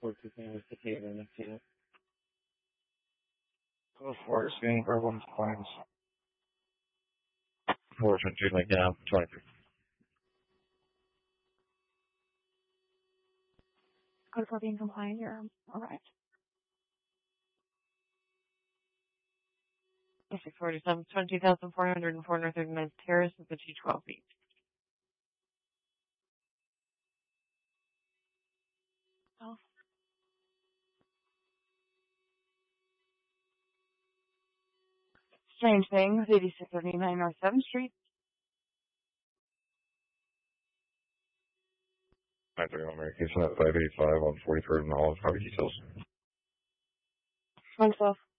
14 the theater in the field. Code 4 is being problems claims. Fortunately, down 23. Code 4 being compliant, you're alright. 647, 20,404 North 39th Terrace with the T12 feet. Oh. Strange thing, 8639 North 7th Street. 931 American, 585 on 43rd and Olive. How details? 112.